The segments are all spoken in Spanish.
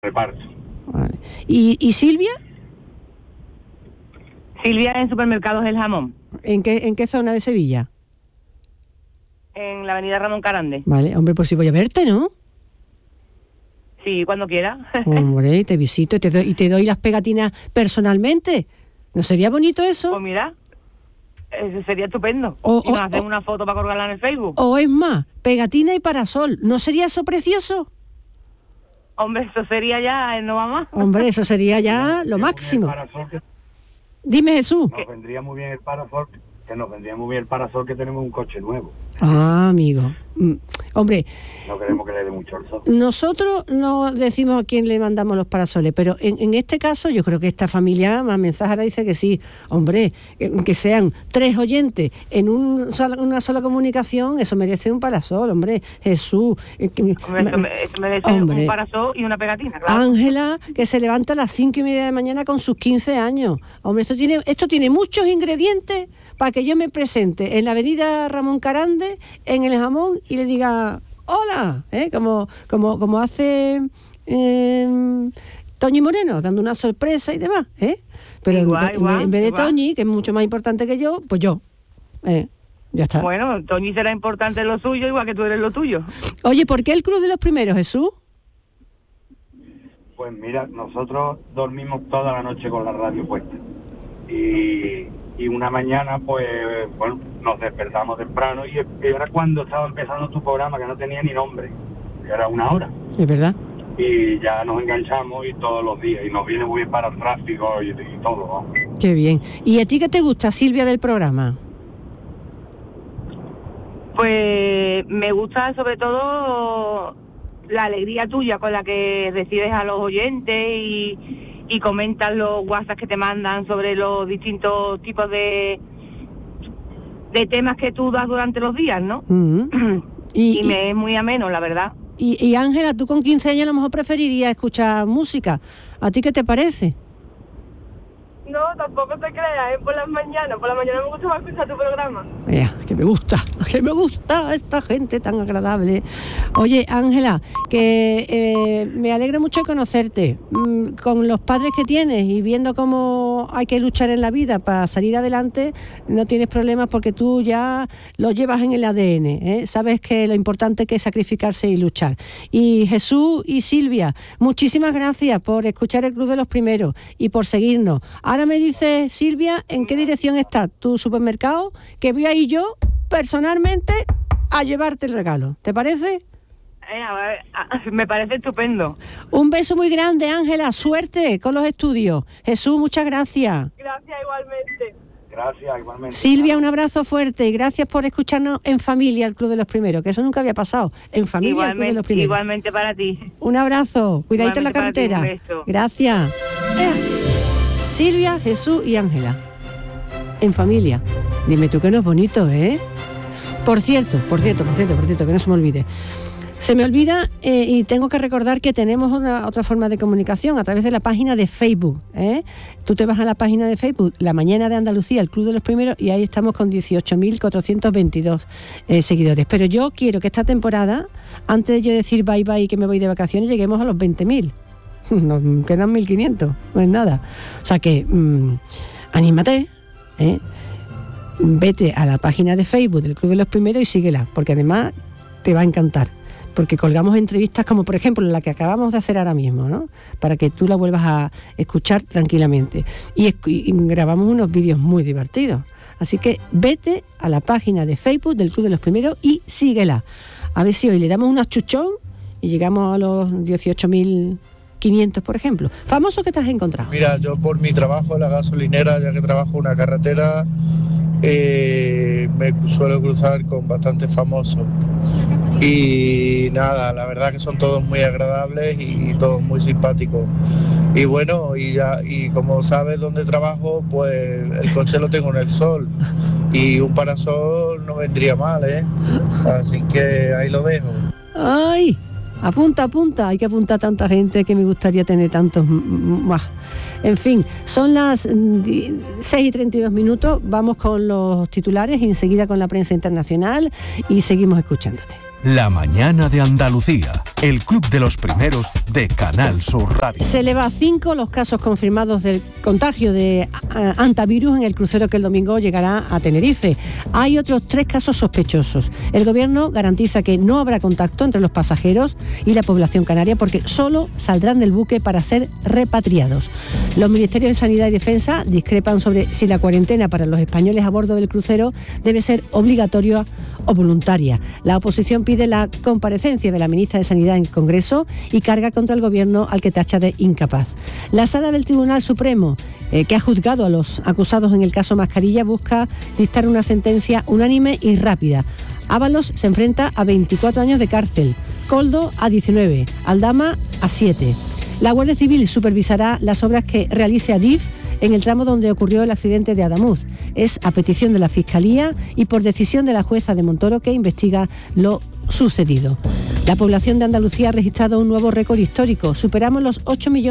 reparto. Vale. ¿Y Silvia? Silvia en Supermercados El Jamón. ¿En qué zona de Sevilla? En la avenida Ramón Carande. Vale, hombre, pues si voy a verte, ¿no? Sí, cuando quiera. Hombre, te visito y te doy las pegatinas personalmente. ¿No sería bonito eso? Pues mira, eso sería estupendo. O nos hacen una foto para colgarla en el Facebook. O es más, pegatina y parasol. ¿No sería eso precioso? Hombre, eso sería ya, no va más. Hombre, eso sería ya lo máximo. Dime, Jesús. Nos vendría muy bien el parasol, que tenemos un coche nuevo. Ah, amigo. Hombre, no queremos que le dé mucho el sol. Nosotros no decimos a quién le mandamos los parasoles, pero en este caso yo creo que esta familia más mensajera dice que sí. Hombre, que sean 3 oyentes en una sola comunicación, eso merece un parasol, hombre. Jesús. Eso merece un parasol y una pegatina, claro. Ángela, que se levanta a las 5:30 de la mañana con sus 15 años. Hombre, esto tiene muchos ingredientes para que yo me presente en la avenida Ramón Carande, en El Jamón, y le diga hola, como hace Toñi Moreno, dando una sorpresa y demás, pero en vez de Toñi, que es mucho más importante que yo, pues yo, ya está. Bueno, Toñi será importante en lo suyo, igual que tú eres lo tuyo. Oye, ¿por qué el Club de los Primeros, Jesús? Pues mira, nosotros dormimos toda la noche con la radio puesta y una mañana, pues, bueno, nos despertamos temprano y era cuando estaba empezando tu programa, que no tenía ni nombre, que era 1 hora. Es verdad. Y ya nos enganchamos y todos los días, y nos viene muy bien para el tráfico y todo, ¿no? Qué bien. ¿Y a ti qué te gusta, Silvia, del programa? Pues me gusta sobre todo la alegría tuya con la que recibes a los oyentes y comentas los WhatsApp que te mandan sobre los distintos tipos de temas que tú das durante los días, ¿no? Uh-huh. Y me es muy ameno, la verdad. Y Ángela, tú con 15 años a lo mejor preferirías escuchar música. ¿A ti qué te parece? No, tampoco te creas, por las mañanas me gusta más escuchar tu programa. Que me gusta esta gente tan agradable. Oye, Ángela, que me alegra mucho conocerte. Con los padres que tienes y viendo cómo hay que luchar en la vida para salir adelante, no tienes problemas porque tú ya lo llevas en el ADN, Sabes que lo importante que es sacrificarse y luchar. Y Jesús y Silvia, muchísimas gracias por escuchar el Club de los Primeros y por seguirnos. Ahora me dice, Silvia, ¿en qué dirección está tu supermercado? Que voy a ir yo, personalmente, a llevarte el regalo. ¿Te parece? Me parece estupendo. Un beso muy grande, Ángela. Suerte con los estudios. Jesús, muchas gracias. Gracias, igualmente. Gracias, igualmente. Silvia, un abrazo fuerte y gracias por escucharnos en familia, el Club de los Primeros, que eso nunca había pasado. En familia, el Club de los Primeros. Igualmente para ti. Un abrazo. Cuidadito en la carretera. Gracias. Silvia, Jesús y Ángela. En familia. Dime tú que no es bonito, Por cierto, que no se me olvide. Se me olvida y tengo que recordar que tenemos otra forma de comunicación a través de la página de Facebook. Tú te vas a la página de Facebook, La Mañana de Andalucía, el Club de los Primeros, y ahí estamos con 18.422 seguidores. Pero yo quiero que esta temporada, antes de yo decir bye bye y que me voy de vacaciones, lleguemos a los 20.000. Nos quedan 1.500, no es nada. O sea que anímate, vete a la página de Facebook del Club de los Primeros y síguela, porque además te va a encantar, porque colgamos entrevistas como por ejemplo la que acabamos de hacer ahora mismo, ¿no? Para que tú la vuelvas a escuchar tranquilamente, y grabamos unos vídeos muy divertidos. Así que vete a la página de Facebook del Club de los Primeros y síguela, a ver si hoy le damos un achuchón y llegamos a los 18.500, por ejemplo. ¿Famoso que te has encontrado? Mira, yo por mi trabajo en la gasolinera, ya que trabajo en una carretera, me suelo cruzar con bastantes famosos. Y nada, la verdad que son todos muy agradables y todos muy simpáticos. Y bueno, y como sabes dónde trabajo, pues el coche lo tengo en el sol. Y un parasol no vendría mal, Así que ahí lo dejo. ¡Ay! Apunta, hay que apuntar a tanta gente que me gustaría tener tantos más. En fin, son las 6:32, vamos con los titulares y enseguida con la prensa internacional y seguimos escuchándote. La mañana de Andalucía, el club de los primeros de Canal Sur Radio. Se eleva a 5 los casos confirmados del contagio de hantavirus en el crucero que el domingo llegará a Tenerife. Hay otros 3 casos sospechosos. El gobierno garantiza que no habrá contacto entre los pasajeros y la población canaria porque solo saldrán del buque para ser repatriados. Los ministerios de Sanidad y Defensa discrepan sobre si la cuarentena para los españoles a bordo del crucero debe ser obligatoria o voluntaria. La oposición pide la comparecencia de la ministra de Sanidad en Congreso y carga contra el gobierno al que tacha de incapaz. La sala del Tribunal Supremo, que ha juzgado a los acusados en el caso Mascarilla, busca dictar una sentencia unánime y rápida. Ábalos se enfrenta a 24 años de cárcel, Coldo a 19, Aldama a 7. La Guardia Civil supervisará las obras que realice Adif en el tramo donde ocurrió el accidente de Adamuz. Es a petición de la Fiscalía y por decisión de la jueza de Montoro, que investiga lo sucedido. La población de Andalucía ha registrado un nuevo récord histórico. Superamos los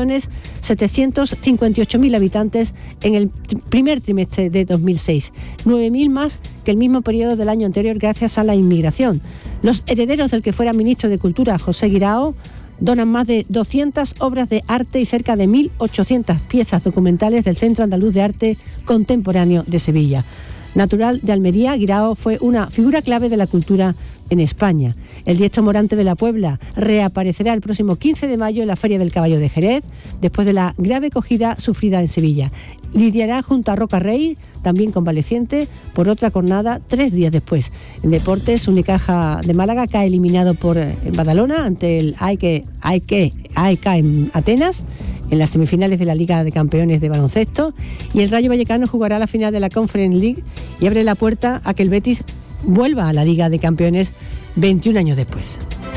8.758.000 habitantes en el primer trimestre de 2006. 9.000 más que el mismo periodo del año anterior gracias a la inmigración. Los herederos del que fuera ministro de Cultura, José Guirao, donan más de 200 obras de arte y cerca de 1.800 piezas documentales del Centro Andaluz de Arte Contemporáneo de Sevilla. Natural de Almería, Guirao fue una figura clave de la cultura en España. El diestro morante de la Puebla reaparecerá el próximo 15 de mayo en la Feria del Caballo de Jerez, después de la grave acogida sufrida en Sevilla. Lidiará junto a Roca Rey, también convaleciente, por otra jornada 3 días después. En deportes, Unicaja de Málaga cae eliminado por Badalona ante el AEK en Atenas, en las semifinales de la Liga de Campeones de baloncesto, y el Rayo Vallecano jugará la final de la Conference League y abre la puerta a que el Betis vuelva a la Liga de Campeones 21 años después.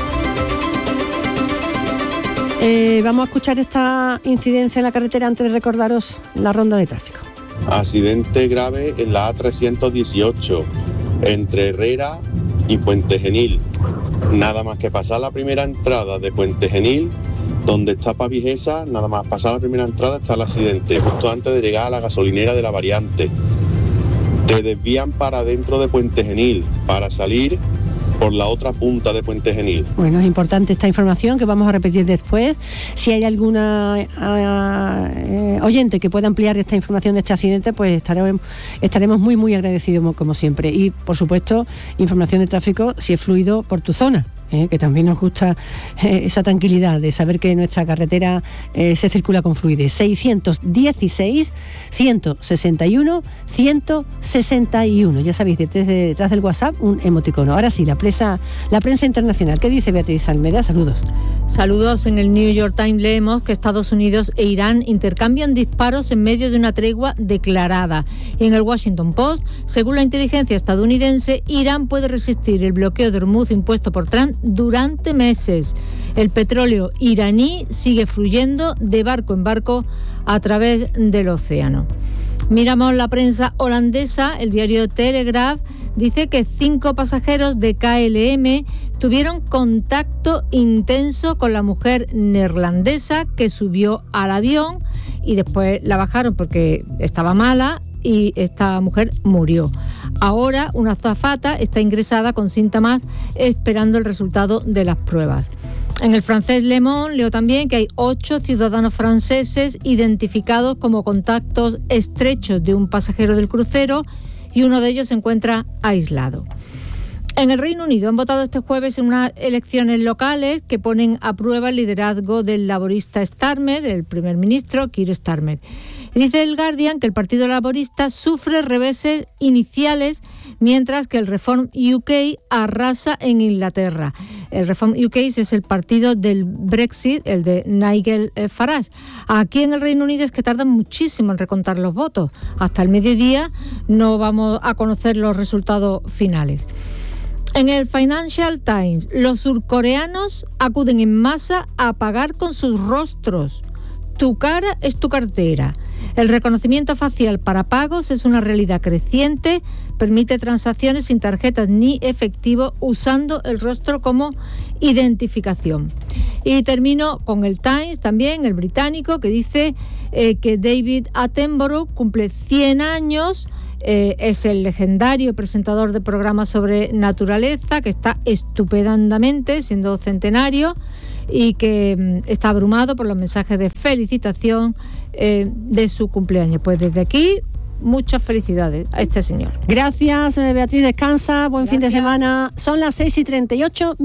Vamos a escuchar esta incidencia en la carretera antes de recordaros la ronda de tráfico. Accidente grave en la A318 entre Herrera y Puente Genil. Nada más que pasar la primera entrada de Puente Genil, donde está Pavijesa, nada más pasar la primera entrada está el accidente, justo antes de llegar a la gasolinera de la Variante. Te desvían para dentro de Puente Genil, para salir por la otra punta de Puente Genil. Bueno, es importante esta información que vamos a repetir después. Si hay alguna oyente que pueda ampliar esta información de este accidente, pues estaremos muy, muy agradecidos como siempre. Y, por supuesto, información de tráfico si es fluido por tu zona. Que también nos gusta esa tranquilidad de saber que nuestra carretera se circula con fluidez. 616 161 161. Ya sabéis, detrás del WhatsApp un emoticono. Ahora sí, la prensa internacional. ¿Qué dice Beatriz Almeda? Saludos. Saludos. En el New York Times leemos que Estados Unidos e Irán intercambian disparos en medio de una tregua declarada. Y en el Washington Post, según la inteligencia estadounidense, Irán puede resistir el bloqueo de Hormuz impuesto por Trump durante meses. El petróleo iraní sigue fluyendo de barco en barco a través del océano. Miramos la prensa holandesa. El diario Telegraph dice que 5 pasajeros de KLM tuvieron contacto intenso con la mujer neerlandesa que subió al avión y después la bajaron porque estaba mala y esta mujer murió. Ahora una azafata está ingresada con síntomas esperando el resultado de las pruebas. En el francés Le Monde leo también que hay 8 ciudadanos franceses identificados como contactos estrechos de un pasajero del crucero y uno de ellos se encuentra aislado. En el Reino Unido han votado este jueves en unas elecciones locales que ponen a prueba el liderazgo del laborista Starmer, el primer ministro Keir Starmer. Dice el Guardian que el Partido Laborista sufre reveses iniciales mientras que el Reform UK arrasa en Inglaterra. El Reform UK es el partido del Brexit, el de Nigel Farage. Aquí en el Reino Unido es que tardan muchísimo en recontar los votos. Hasta el mediodía no vamos a conocer los resultados finales. En el Financial Times, los surcoreanos acuden en masa a pagar con sus rostros. Tu cara es tu cartera. El reconocimiento facial para pagos es una realidad creciente, permite transacciones sin tarjetas ni efectivo usando el rostro como identificación. Y termino con el Times, también el británico, que dice que David Attenborough cumple 100 años es el legendario presentador de programas sobre naturaleza, que está estupendamente, siendo centenario, y que está abrumado por los mensajes de felicitación de su cumpleaños. Pues desde aquí, muchas felicidades a este señor. Gracias, Beatriz, descansa, buen fin de semana. Son las 6:38.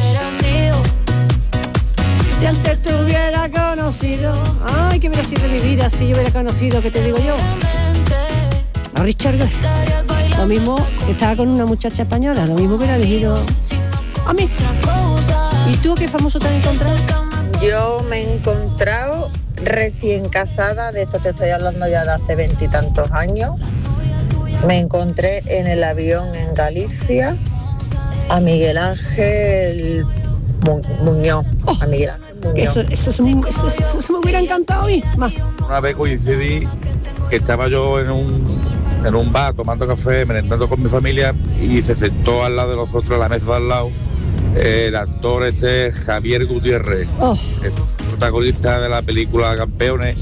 Si antes te hubiera conocido, ay, que hubiera sido mi vida si yo hubiera conocido, ¿qué te digo yo? A Richard Gere. Lo mismo que estaba con una muchacha española, lo mismo hubiera elegido a mí. ¿Y tú qué famoso te has encontrado? Yo me he encontrado recién casada, de esto te estoy hablando ya de hace 20 y tantos años. Me encontré en el avión en Galicia a Miguel Ángel Muñoz. A Miguel Ángel Muñoz. Eso me hubiera encantado y más. Una vez coincidí que estaba yo en un bar tomando café, merendando con mi familia, y se sentó al lado de nosotros, en la mesa de al lado, el actor Javier Gutiérrez, el protagonista de la película Campeones.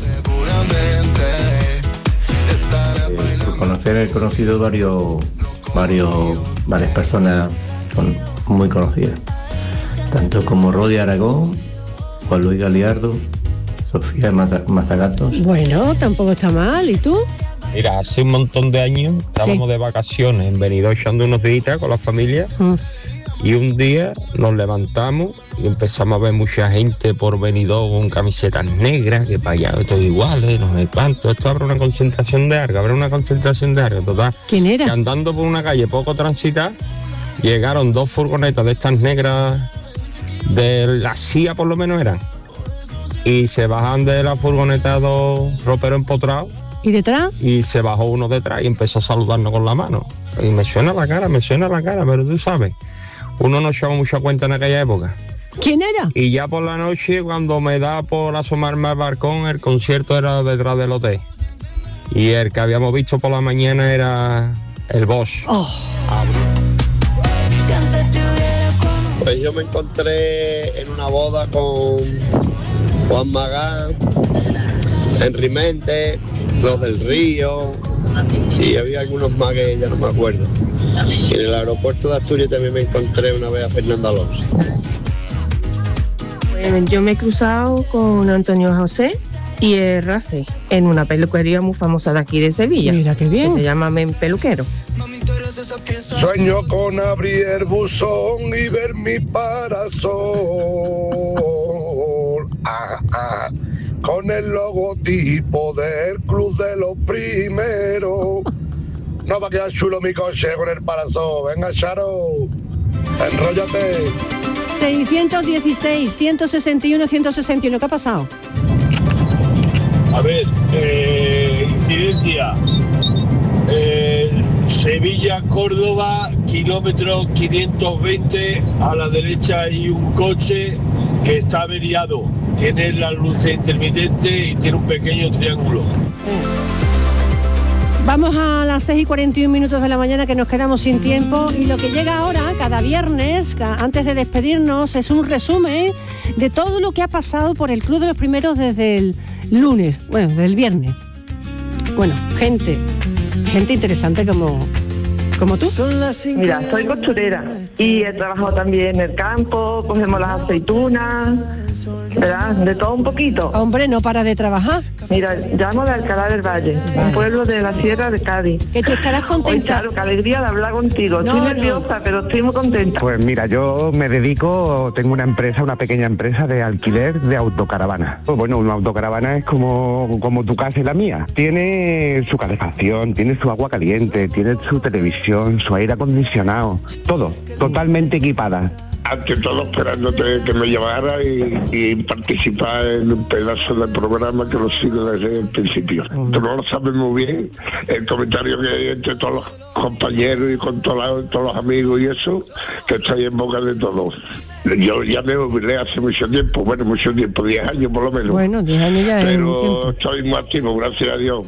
Por conocer, he conocido varias personas muy conocidas, tanto como Rodi Aragón, Juan Luis Galiardo, Sofía Mazagatos. Bueno, tampoco está mal. ¿Y tú? Mira, hace un montón de años estábamos de vacaciones en Benidorm echando unos días con la familia. Y un día nos levantamos y empezamos a ver mucha gente por Benidorm con camisetas negras, que para allá todo iguales, no sé cuánto. Esto habrá una concentración de Arga, total. ¿Quién era? Que andando por una calle poco transitada, llegaron 2 furgonetas de estas negras, de la CIA por lo menos eran, y se bajan de la furgoneta 2 roperos empotrados. ¿Y detrás? Y se bajó uno detrás y empezó a saludarnos con la mano. Y me suena la cara, pero tú sabes, uno no echaba mucha cuenta en aquella época. ¿Quién era? Y ya por la noche, cuando me da por asomarme al balcón, el concierto era detrás del hotel. Y el que habíamos visto por la mañana era el Boss. Pues yo me encontré en una boda con Juan Magán, Henry Méndez, los del Río, y había algunos más que ya no me acuerdo. Y en el aeropuerto de Asturias también me encontré una vez a Fernando Alonso. Yo me he cruzado con Antonio José y el Race en una peluquería muy famosa de aquí de Sevilla. Mira qué bien. Que se llama Men Peluquero. Sueño con abrir el buzón y ver mi parasol. Con el logotipo del Club de los Primeros. No va a quedar chulo mi coche con el parasol. Venga, Charo, enróllate. 616, 161, 161. ¿Qué ha pasado? A ver, incidencia. Sevilla-Córdoba, kilómetro 520, a la derecha hay un coche que está averiado. Tiene las luces intermitentes y tiene un pequeño triángulo. Vamos a las 6:41 de la mañana, que nos quedamos sin tiempo, y lo que llega ahora, cada viernes, antes de despedirnos, es un resumen de todo lo que ha pasado por el Club de los Primeros desde el lunes, bueno, desde el viernes. Bueno, gente interesante como tú. Mira, soy costurera y he trabajado también en el campo, cogemos las aceitunas, ¿verdad? De todo un poquito. Hombre, no para de trabajar. Mira, llamo de Alcalá del Valle, un pueblo de la Sierra de Cádiz. Que tú estarás contenta. Hoy, claro, qué alegría de hablar contigo. Estoy nerviosa, pero estoy muy contenta. Pues mira, yo me dedico, tengo una pequeña empresa de alquiler de autocaravana. Bueno, una autocaravana es como tu casa y la mía. Tiene su calefacción, tiene su agua caliente, tiene su televisión, su aire acondicionado, todo, totalmente equipada. Ante todo, esperándote que me llamara y participar en un pedazo del programa que lo sigo desde el principio. Tú no lo sabes muy bien, el comentario que hay entre todos los compañeros y con todos los amigos y eso, que estoy en boca de todos. Yo ya me jubilé hace mucho tiempo, 10 años por lo menos. Bueno, 10 años ya es un tiempo. Pero estoy muy activo, gracias a Dios.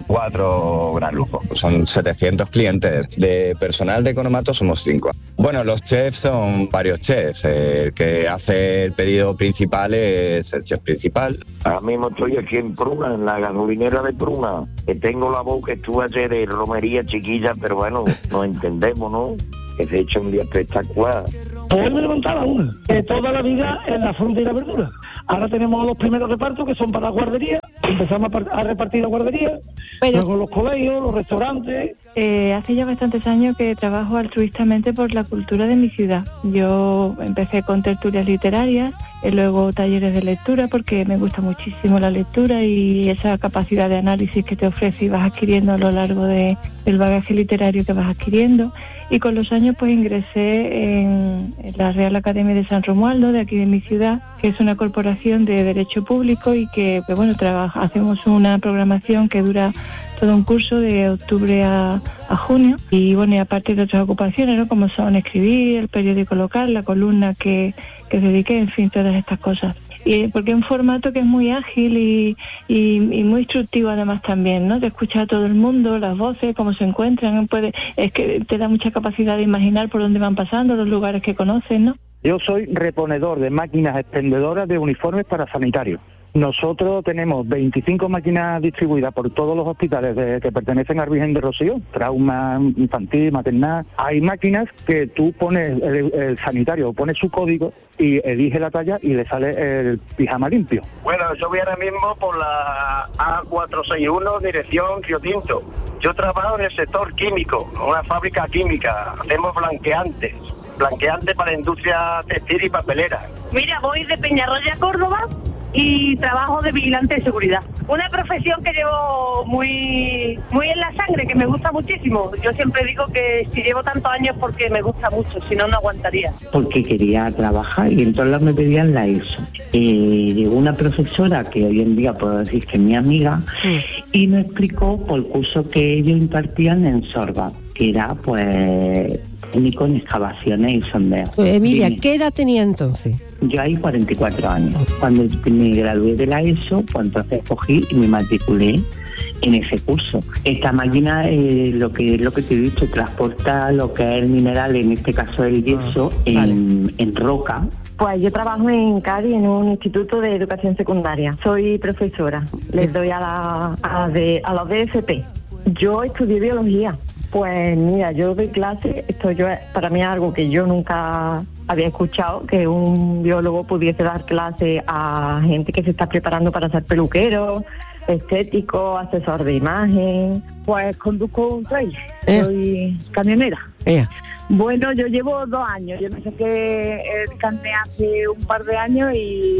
4 granujas. Son 700 clientes. De personal de Economato somos 5. Bueno, los chefs son varios chefs. El que hace el pedido principal es el chef principal. Ahora mismo estoy aquí en Pruna, en la gasolinera de Pruna. Que tengo la voz que estuve ayer de romería chiquilla, pero bueno, nos entendemos, ¿no? Que se echa un día espectacular. Pues me levantaba una, que toda la vida en la fruta y la verdura. Ahora tenemos los primeros repartos que son para la guardería, empezamos a repartir la guardería, luego los colegios, los restaurantes. Hace ya bastantes años que trabajo altruistamente por la cultura de mi ciudad. Yo empecé con tertulias literarias, luego talleres de lectura, porque me gusta muchísimo la lectura y esa capacidad de análisis que te ofrece y vas adquiriendo a lo largo del bagaje literario que vas adquiriendo. Y con los años pues ingresé en la Real Academia de San Romualdo, de aquí de mi ciudad, que es una corporación de derecho público y que bueno, hacemos una programación que dura todo un curso de octubre a junio. Y bueno, y aparte de otras ocupaciones, ¿no? Como son escribir, el periódico local, la columna que dediqué, en fin, todas estas cosas. Y porque es un formato que es muy ágil y muy instructivo además también, ¿no? Te escucha a todo el mundo, las voces, cómo se encuentran, es que te da mucha capacidad de imaginar por dónde van pasando, los lugares que conocen, ¿no? Yo soy reponedor de máquinas expendedoras de uniformes para sanitarios. Nosotros tenemos 25 máquinas distribuidas por todos los hospitales que pertenecen al Virgen de Rocío, trauma infantil, maternal. Hay máquinas que tú pones, el sanitario pone su código y elige la talla y le sale el pijama limpio. Bueno, yo voy ahora mismo por la A461, dirección Río Tinto. Yo trabajo en el sector químico, una fábrica química. Hacemos blanqueantes para la industria textil y papelera. Mira, voy de Peñarroya, Córdoba, y trabajo de vigilante de seguridad. Una profesión que llevo muy en la sangre, que me gusta muchísimo. Yo siempre digo que si llevo tantos años porque me gusta mucho, si no, no aguantaría. Porque quería trabajar y entonces me pedían la ESO. Llegó una profesora que hoy en día puedo decir que es mi amiga y me explicó por el curso que ellos impartían en Sorba, que era pues técnico en excavaciones y sondeo. Emilia, ¿qué edad tenía entonces? Yo hay 44 años. Cuando me gradué de la ESO, pues entonces cogí y me matriculé en ese curso. Esta máquina, lo que te he dicho, transporta lo que es el mineral, en este caso el yeso, en roca. Pues yo trabajo en Cádiz, en un instituto de educación secundaria. Soy profesora. Les doy a los DFP. Yo estudié biología. Pues mira, yo doy clase, para mí es algo que yo nunca había escuchado, que un biólogo pudiese dar clase a gente que se está preparando para ser peluquero, estético, asesor de imagen. Pues conduzco un trailer, soy camionera. Bueno, yo llevo 2 años, yo me saqué el carnet hace un par de años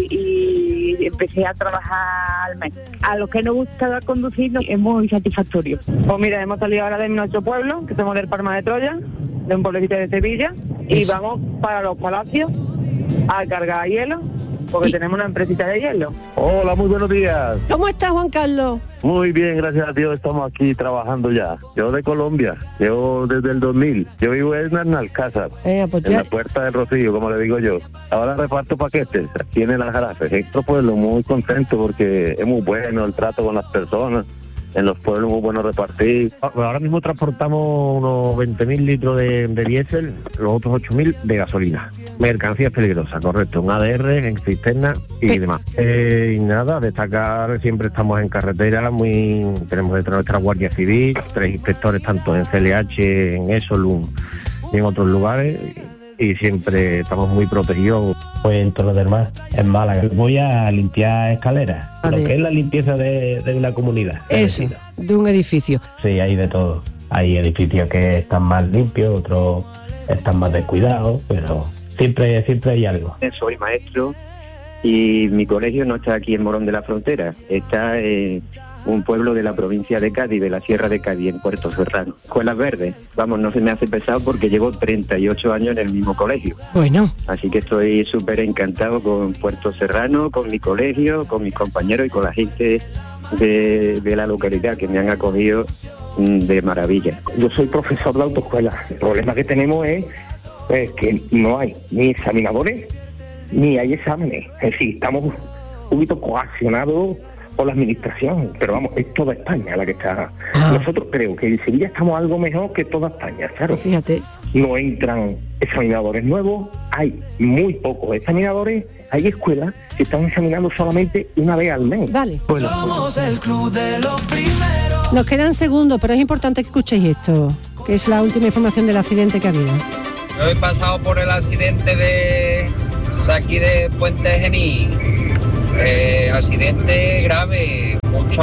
y empecé a trabajar al mes. A los que nos gusta conducir es muy satisfactorio. Pues mira, hemos salido ahora de nuestro pueblo, que somos del Palma de Troya, de un pueblecito de Sevilla, y vamos para los Palacios a cargar hielo, porque tenemos una empresita de hielo. Hola, muy buenos días. ¿Cómo estás, Juan Carlos? Muy bien, gracias a Dios, estamos aquí trabajando ya. Yo de Colombia, yo desde el 2000. Yo vivo en Alcázar, pues en la Puerta del Rocío, como le digo yo. Ahora reparto paquetes aquí en el Aljarafe. En otro pueblo muy contento porque es muy bueno el trato con las personas. En los pueblos muy bueno repartir. Ahora mismo transportamos unos 20.000 litros de diésel, los otros 8.000 de gasolina. Mercancías peligrosas, correcto. Un ADR en cisterna y demás. Y nada, destacar, siempre estamos en carretera, tenemos detrás nuestra Guardia Civil, 3 inspectores tanto en CLH, en Esolum y en otros lugares. Y siempre estamos muy protegidos. Pues en Torre del Mar, en Málaga. Voy a limpiar escaleras, lo que es la limpieza de una comunidad. Eso, de un edificio. Sí, hay de todo. Hay edificios que están más limpios, otros están más descuidados, pero siempre hay algo. Soy maestro y mi colegio no está aquí en Morón de la Frontera, está en un pueblo de la provincia de Cádiz, de la Sierra de Cádiz, en Puerto Serrano. Escuelas Verdes. Vamos, no se me hace pesado porque llevo 38 años en el mismo colegio. Bueno. Así que estoy súper encantado con Puerto Serrano, con mi colegio, con mis compañeros y con la gente de la localidad que me han acogido de maravilla. Yo soy profesor de autoescuela. El problema que tenemos es que no hay ni examinadores ni hay exámenes. Es decir, estamos un poquito coaccionados por la administración, pero vamos, es toda España la que está. Nosotros creo que en Sevilla estamos algo mejor que toda España, claro. Pues fíjate. No entran examinadores nuevos, hay muy pocos examinadores, hay escuelas que están examinando solamente una vez al mes. Vale. Bueno, Somos el club de los primeros. Nos quedan segundos, pero es importante que escuchéis esto, que es la última información del accidente que ha habido. Yo he pasado por el accidente de aquí de Puente Genil. Accidente grave,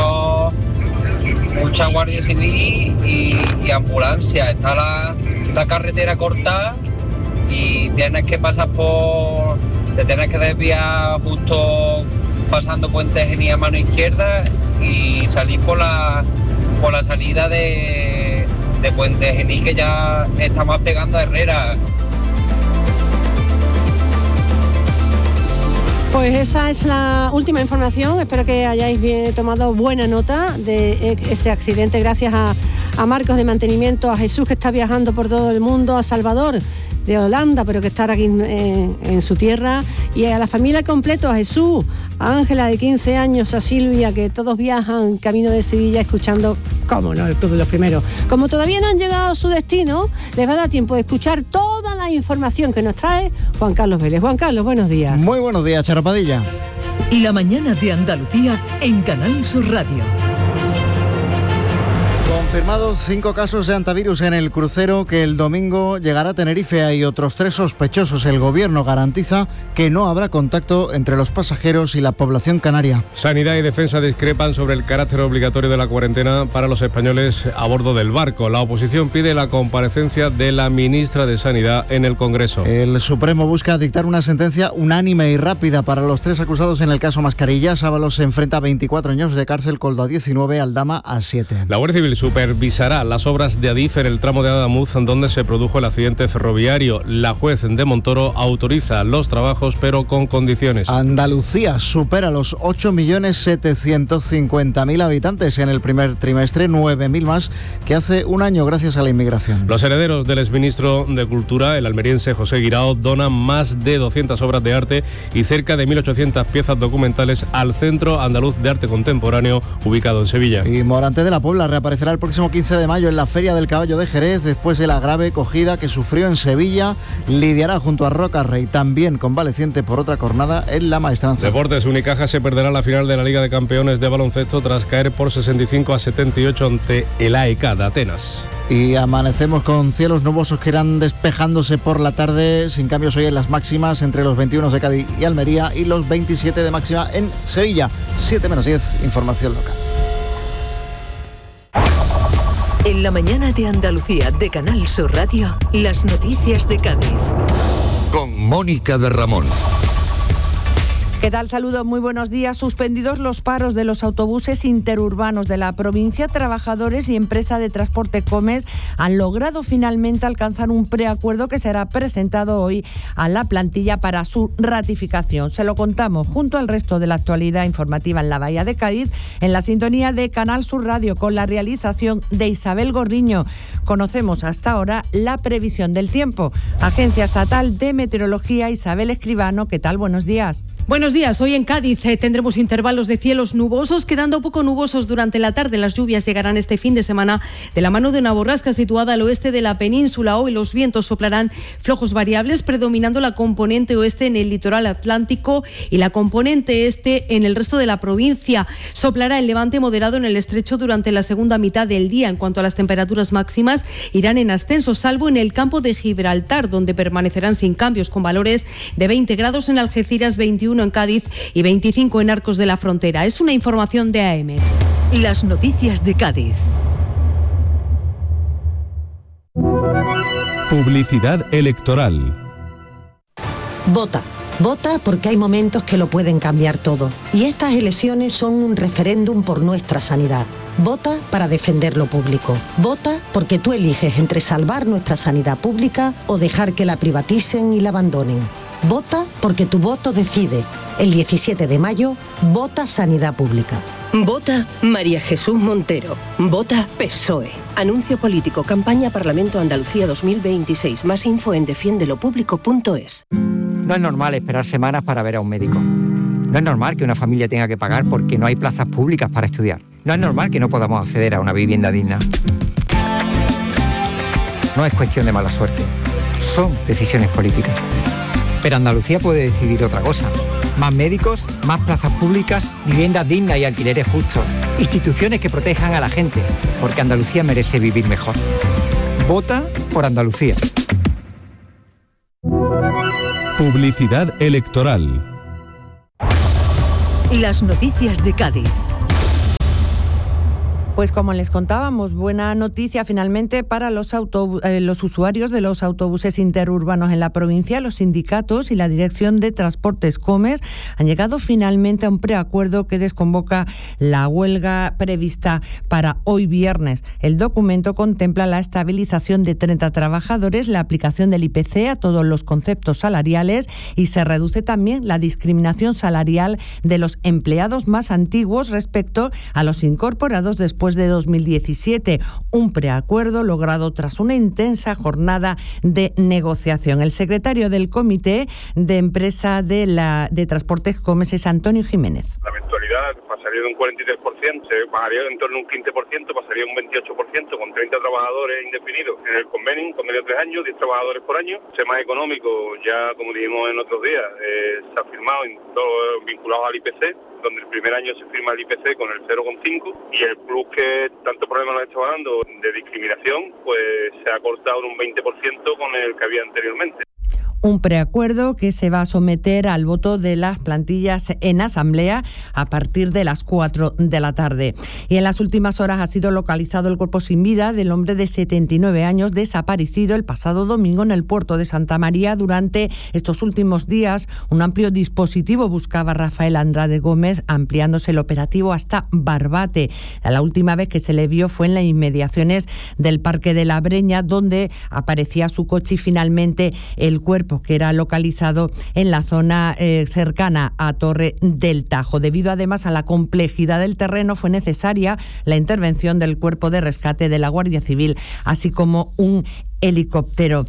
mucha guardia civil y ambulancia. Está la carretera cortada y tienes que pasar te tienes que desviar justo pasando Puente Genil a mano izquierda y salir por la salida de Puente Genil, que ya estamos pegando a Herrera. Pues esa es la última información. Espero que hayáis tomado buena nota de ese accidente. Gracias a Marcos de Mantenimiento, a Jesús, que está viajando por todo el mundo, a Salvador de Holanda, pero que está aquí en su tierra, y a la familia completo, a Jesús, a Ángela de 15 años, a Silvia, que todos viajan camino de Sevilla escuchando, cómo no, el Club de los Primeros. Como todavía no han llegado a su destino, les va a dar tiempo de escuchar toda la información que nos trae Juan Carlos Vélez. Juan Carlos, buenos días. Muy buenos días, Charo Padilla. La mañana de Andalucía en Canal Sur Radio. Confirmados 5 casos de antivirus en el crucero que el domingo llegará a Tenerife. Hay otros 3 sospechosos. El gobierno garantiza que no habrá contacto entre los pasajeros y la población canaria. Sanidad y Defensa discrepan sobre el carácter obligatorio de la cuarentena para los españoles a bordo del barco. La oposición pide la comparecencia de la ministra de Sanidad en el Congreso. El Supremo busca dictar una sentencia unánime y rápida para los 3 acusados en el caso Mascarillas. Ábalos se enfrenta a 24 años de cárcel, Coldo a 19, Aldama a 7. La Guardia Civil supervisará las obras de Adif en el tramo de Adamuz donde se produjo el accidente ferroviario. La juez de Montoro autoriza los trabajos pero con condiciones. Andalucía supera los 8.750.000 habitantes en el primer trimestre, 9.000 más que hace un año gracias a la inmigración. Los herederos del exministro de Cultura, el almeriense José Guirao, donan más de 200 obras de arte y cerca de 1.800 piezas documentales al Centro Andaluz de Arte Contemporáneo ubicado en Sevilla. Y Morante de la Puebla reaparecerá el próximo 15 de mayo en la Feria del Caballo de Jerez después de la grave cogida que sufrió en Sevilla. Lidiará junto a Roca Rey, también convaleciente por otra cornada en la Maestranza. Deportes, Unicaja se perderá la final de la Liga de Campeones de baloncesto tras caer por 65-78 ante el AEK de Atenas. Y amanecemos con cielos nubosos que irán despejándose por la tarde, sin cambios hoy en las máximas entre los 21 de Cádiz y Almería y los 27 de máxima en Sevilla. 7-10, información local. En la mañana de Andalucía de Canal Sur Radio, las noticias de Cádiz. Con Mónica de Ramón. ¿Qué tal? Saludos, muy buenos días. Suspendidos los paros de los autobuses interurbanos de la provincia, trabajadores y empresa de transporte Comes han logrado finalmente alcanzar un preacuerdo que será presentado hoy a la plantilla para su ratificación. Se lo contamos junto al resto de la actualidad informativa en la Bahía de Cádiz, en la sintonía de Canal Sur Radio, con la realización de Isabel Gorriño. Conocemos hasta ahora la previsión del tiempo. Agencia Estatal de Meteorología, Isabel Escribano. ¿Qué tal? Buenos días. Buenos días. Hoy en Cádiz tendremos intervalos de cielos nubosos, quedando poco nubosos durante la tarde. Las lluvias llegarán este fin de semana de la mano de una borrasca situada al oeste de la península. Hoy los vientos soplarán flojos variables, predominando la componente oeste en el litoral atlántico y la componente este en el resto de la provincia. Soplará el levante moderado en el estrecho durante la segunda mitad del día. En cuanto a las temperaturas máximas, irán en ascenso, salvo en el campo de Gibraltar, donde permanecerán sin cambios, con valores de 20 grados en Algeciras, 21 en Cádiz y 25 en Arcos de la Frontera. Es una información de AEMET. Las noticias de Cádiz. Publicidad electoral. Vota. Vota porque hay momentos que lo pueden cambiar todo. Y estas elecciones son un referéndum por nuestra sanidad. Vota para defender lo público. Vota porque tú eliges entre salvar nuestra sanidad pública o dejar que la privaticen y la abandonen. Vota porque tu voto decide. El 17 de mayo, vota Sanidad Pública. Vota María Jesús Montero. Vota PSOE. Anuncio político. Campaña Parlamento Andalucía 2026. Más info en defiendelopublico.es. No es normal esperar semanas para ver a un médico. No es normal que una familia tenga que pagar porque no hay plazas públicas para estudiar. No es normal que no podamos acceder a una vivienda digna. No es cuestión de mala suerte. Son decisiones políticas. Pero Andalucía puede decidir otra cosa. Más médicos, más plazas públicas, viviendas dignas y alquileres justos. Instituciones que protejan a la gente, porque Andalucía merece vivir mejor. Vota por Andalucía. Publicidad electoral. Las noticias de Cádiz. Pues como les contábamos, buena noticia finalmente para los usuarios de los autobuses interurbanos en la provincia. Los sindicatos y la Dirección de Transportes Comes han llegado finalmente a un preacuerdo que desconvoca la huelga prevista para hoy viernes. El documento contempla la estabilización de 30 trabajadores, la aplicación del IPC a todos los conceptos salariales y se reduce también la discriminación salarial de los empleados más antiguos respecto a los incorporados después de 2017, un preacuerdo logrado tras una intensa jornada de negociación. El secretario del Comité de Empresa de Transportes Comes es Antonio Jiménez. La mensualidad pasaría de un 43%, se pagaría en torno a un 15%, pasaría a un 28%, con 30 trabajadores indefinidos en el convenio de 3 años, 10 trabajadores por año. El más económico, ya como dijimos en otros días, se ha firmado en todo vinculado al IPC, donde el primer año se firma el IPC con el 0,5 y el plus que tanto problema nos estaba dando de discriminación, pues se ha cortado un 20% con el que había anteriormente. Un preacuerdo que se va a someter al voto de las plantillas en asamblea a partir de las 4 de la tarde. Y en las últimas horas ha sido localizado el cuerpo sin vida del hombre de 79 años desaparecido el pasado domingo en el puerto de Santa María. Durante estos últimos días, un amplio dispositivo buscaba a Rafael Andrade Gómez, ampliándose el operativo hasta Barbate. La última vez que se le vio fue en las inmediaciones del Parque de la Breña, donde aparecía su coche y finalmente el cuerpo, que era localizado en la zona cercana a Torre del Tajo. Debido además a la complejidad del terreno, fue necesaria la intervención del Cuerpo de Rescate de la Guardia Civil, así como un helicóptero.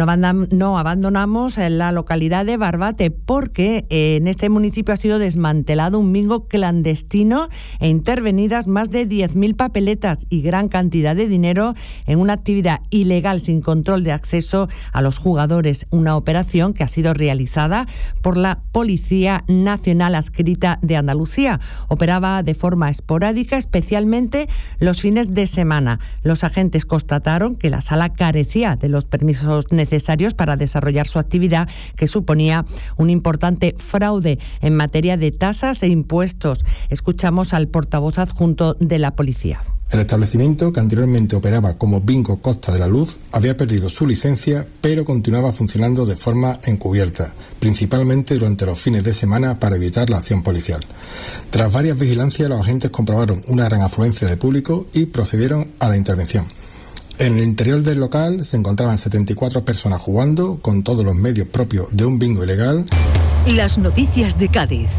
No abandonamos la localidad de Barbate porque en este municipio ha sido desmantelado un bingo clandestino e intervenidas más de 10.000 papeletas y gran cantidad de dinero en una actividad ilegal sin control de acceso a los jugadores. Una operación que ha sido realizada por la Policía Nacional Adscrita de Andalucía. Operaba de forma esporádica, especialmente los fines de semana. Los agentes constataron que la sala carecía de los permisos necesarios para desarrollar su actividad, que suponía un importante fraude en materia de tasas e impuestos. Escuchamos al portavoz adjunto de la policía. El establecimiento, que anteriormente operaba como Bingo Costa de la Luz, había perdido su licencia, pero continuaba funcionando de forma encubierta, principalmente durante los fines de semana para evitar la acción policial. Tras varias vigilancias, los agentes comprobaron una gran afluencia de público y procedieron a la intervención. En el interior del local se encontraban 74 personas jugando con todos los medios propios de un bingo ilegal. Las noticias de Cádiz.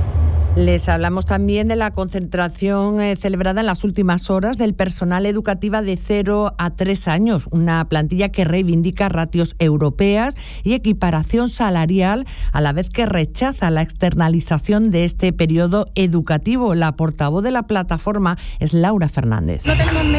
Les hablamos también de la concentración celebrada en las últimas horas del personal educativa de 0 a 3 años, una plantilla que reivindica ratios europeas y equiparación salarial, a la vez que rechaza la externalización de este periodo educativo. La portavoz de la plataforma es Laura Fernández. No tenemos